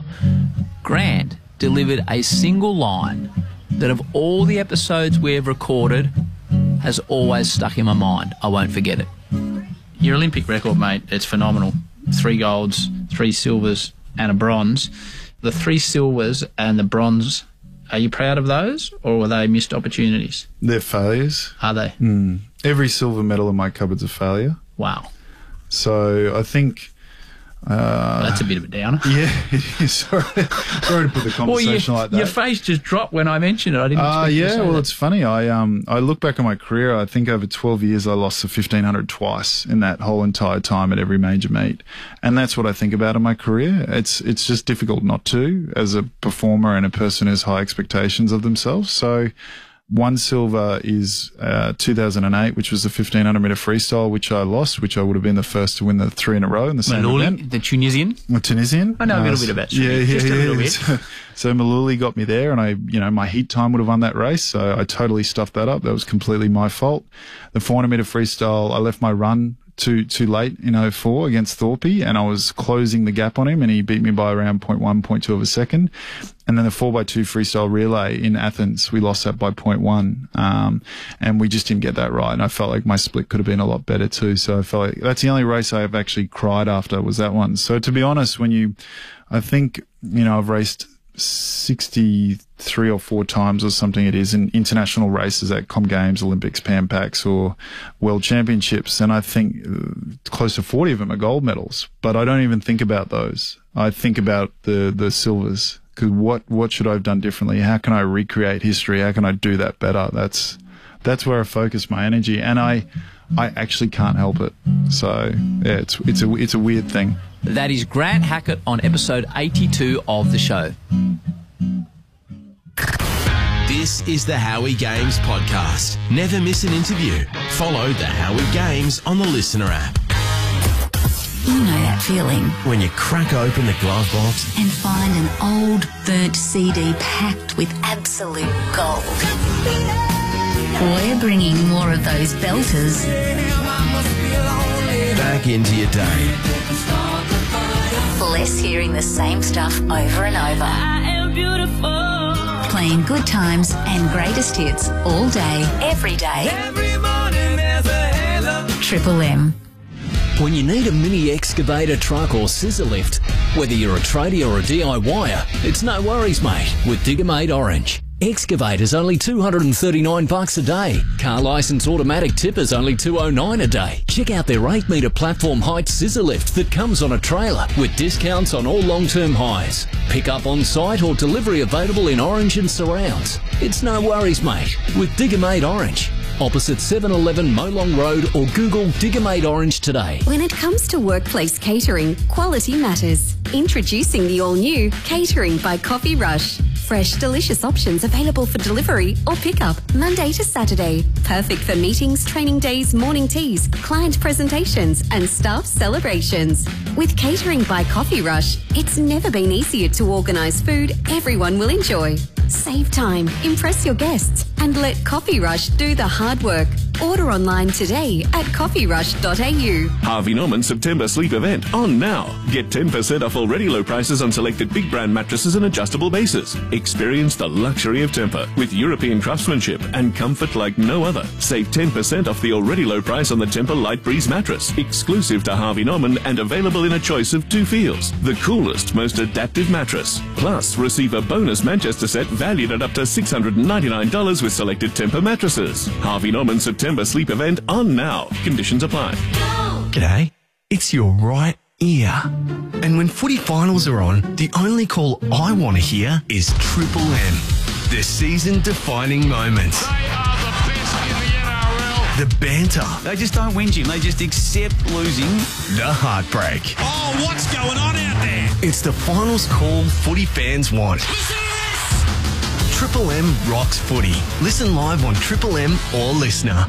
Grant delivered a single line that of all the episodes we've recorded has always stuck in my mind. I won't forget it. Your Olympic record, mate, it's phenomenal. 3 golds, 3 silvers and a bronze. The 3 silvers and the bronze, are you proud of those or were they missed opportunities? They're failures. Are they? Every silver medal in my cupboard's a failure. Wow. So I think... that's a bit of a downer. Yeah, it is. Sorry to put the conversation like that. Your face just dropped when I mentioned it. I didn't expect you to say that. It's funny. I look back on my career. I think over 12 years I lost the 1500 twice in that whole entire time at every major meet, and that's what I think about in my career. It's just difficult not to, as a performer and a person who has high expectations of themselves. So. 1 silver is 2008, which was the 1500 metre freestyle, which I lost, which I would have been the first to win the 3 in a row in the same event. The Tunisian? The Tunisian. I know a little bit about swimming. Just a little bit. So Maluli got me there, and my heat time would have won that race, so I totally stuffed that up. That was completely my fault. The 400 metre freestyle, I left my run too late in 04 against Thorpe, and I was closing the gap on him, and he beat me by around 0.1, 0.2 of a second. And then the 4x2 freestyle relay in Athens, we lost that by 0.1, and we just didn't get that right. And I felt like my split could have been a lot better too. So I felt like that's the only race I've actually cried after was that one. So to be honest, I think I've raced 63 or 4 times or something it is in international races at Com Games, Olympics, Pan Pacs or World Championships, and I think close to 40 of them are gold medals, but I don't even think about those. I think about the silvers, because what should I have done differently? How can I recreate history? How can I do that better? That's where I focus my energy, and I actually can't help it. So yeah, it's a weird thing. That is Grant Hackett on episode 82 of the show. This is the Howie Games podcast. Never miss an interview. Follow the Howie Games on the Listener app. You know that feeling When you crack open the glove box and find an old, burnt CD packed with absolute gold. We're bringing more of those belters back into your day. less hearing the same stuff over and over. I am beautiful. Playing good times and greatest hits all day, every day. Every morning there's a halo. Triple M. When you need a mini excavator, truck or scissor lift, whether you're a tradie or a DIYer, it's no worries, mate, with Digger-Mate Orange. Excavators only $239 a day. Car license automatic tippers only $209 a day. Check out their 8-metre platform height scissor lift that comes on a trailer with discounts on all long-term hires. Pick up on site or delivery available in Orange and surrounds. It's no worries, mate, with Digger-Mate Orange. Opposite 7-Eleven Molong Road or Google Digger-Mate Orange today. When it comes to workplace catering, quality matters. Introducing the all-new Catering by Coffee Rush. Fresh, delicious options available for delivery or pickup Monday to Saturday. Perfect for meetings, training days, morning teas, client presentations and staff celebrations. With Catering by Coffee Rush, it's never been easier to organise food everyone will enjoy. Save time, impress your guests and let Coffee Rush do the hard work. Order online today at coffeerush.au. Harvey Norman September sleep event on now. Get 10% off already low prices on selected big brand mattresses and adjustable bases. Experience the luxury of Tempur with European craftsmanship and comfort like no other. Save 10% off the already low price on the Tempur Light Breeze mattress, exclusive to Harvey Norman and available in a choice of 2 feels. The coolest, most adaptive mattress. Plus, receive a bonus Manchester set valued at up to $699 with selected Tempur mattresses. Harvey Norman September sleep event on now. Conditions apply. G'day, it's your right ear. And when footy finals are on, the only call I want to hear is Triple M. The season-defining moments. They are the best in the NRL. The banter. They just don't whinge him. They just accept losing. The heartbreak. Oh, what's going on out there? It's the finals call footy fans want. Triple M rocks footy. Listen live on Triple M or Listener.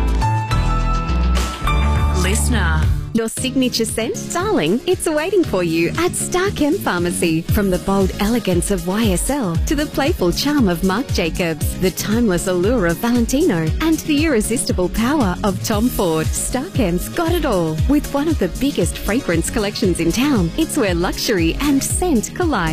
Listener. Your signature scent, darling, it's waiting for you at Stark M Pharmacy. From the bold elegance of YSL to the playful charm of Marc Jacobs, the timeless allure of Valentino, and the irresistible power of Tom Ford, Stark M's got it all. With one of the biggest fragrance collections in town, it's where luxury and scent collide.